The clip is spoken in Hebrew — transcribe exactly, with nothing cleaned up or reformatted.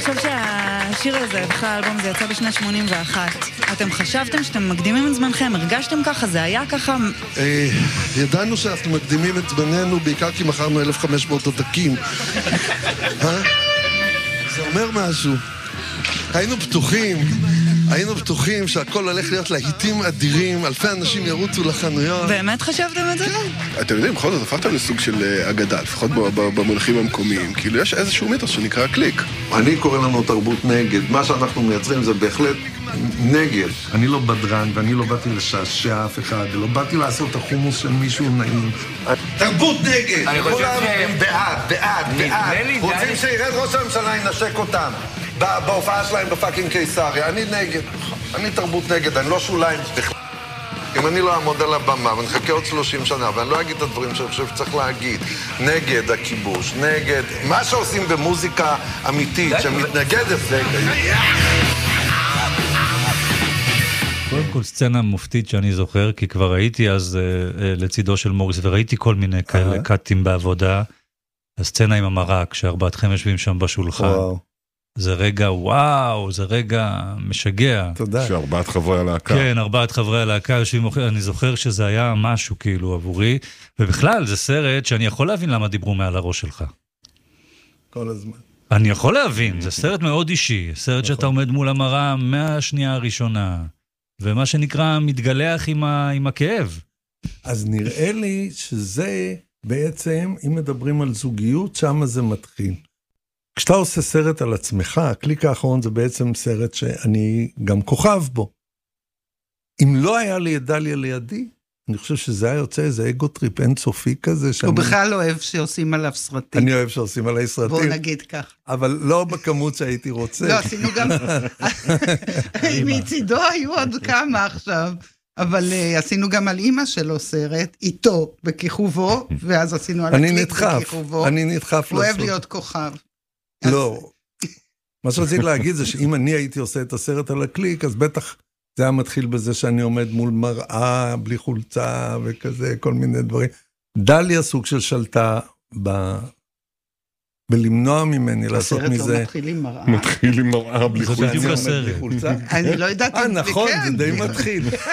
עכשיו שהשיר הזה, בכלל האלבום זה יצא בשנת שמונים ואחת. אתם חשבתם שאתם מקדימים את זמנכם? הרגשתם ככה? זה היה ככה? ידענו שאנחנו מקדימים את זמננו, בעיקר כי מכרנו אלף וחמש מאות עותקים. זה אומר משהו. היינו פתוחים, היינו פתוחים שהכל הולך להיות להיטים אדירים, אלפי אנשים ירוצו לחנויות. באמת חשבתם את זה? אתם יודעים, בכל זאת, הפכתם לסוג של אגדה, לפחות במונחים המקומיים, כאילו יש איזשהו מיתוס שנקרא קליק. אני קורא לנו תרבות נגד, מה שאנחנו מייצרים זה בהחלט נגד. אני לא בדרן ואני לא באתי לשעשע אף אחד, ולא באתי לעשות את החומוס של מישהו נעים. תרבות נגד! כולם הם בעד, בעד, בעד. רוצים שירד ראש הממשלה ינשק אותם. בהופעה שלהם בפאקינג קיסריה, אני נגד, אני תרבות נגד, אני לא שוליים בכלל. אם אני לא אעמוד על הבמה ואני חכה עוד שלושים שנה ואני לא אגיד את הדברים שאני חושב שצריך להגיד, נגד הכיבוש, נגד מה שעושים במוזיקה אמיתית שמתנגדת זה. קודם כל סצנה מופתית שאני זוכר, כי כבר הייתי אז לצידו של מוריס וראיתי כל מיני כאלה קאטים בעבודה. הסצנה עם המרק שארבעתכם יושבים שם בשולחן. זה רגע וואו, זה רגע משגע. תודה. שארבעת חברי הלהקה. כן, ארבעת חברי הלהקה יושבים, אני זוכר שזה היה משהו כאילו עבורי, ובכלל זה סרט שאני יכול להבין למה דיברו מעל הראש שלך. כל הזמן. אני יכול להבין, זה סרט מאוד אישי, סרט שאתה עומד מול המראה מהשנייה הראשונה, ומה שנקרא מתגלח עם, ה, עם הכאב. אז נראה לי שזה בעצם, אם מדברים על זוגיות, שם זה מתחיל. כשאתה עושה סרט על עצמך, הקליק האחרון זה בעצם סרט שאני גם כוכב בו. אם לא היה לי את דליה לידי, אני חושב שזה היה יוצא איזה אגו טריפ אינסופי כזה. שאני... הוא בכלל לא אוהב שעושים עליו סרטים. אני אוהב שעושים עליי סרטים. בוא נגיד כך. אבל לא בכמות שהייתי רוצה. לא, עשינו גם... מצידו היו עוד כמה עכשיו. אבל uh, עשינו גם על אמא שלו סרט, איתו, בכיכובו, ואז עשינו על הקליק בכיכובו. אני נדחף. הוא אוהב להיות כוכב. לא. מה שרציתי להגיד זה שאם אני הייתי עושה את הסרט על הקליק, אז בטח זה היה מתחיל בזה שאני עומד מול מראה, בלי חולצה וכזה, כל מיני דברים. דליה סוג של שלטה ב... בלמנוע ממני לעשות מזה. הסרט לא מתחיל עם מראה. מתחיל עם מראה בלי חולצה. זה בדיוק הסרט. אני לא יודעת אם זה כן. נכון, זה די מתחיל.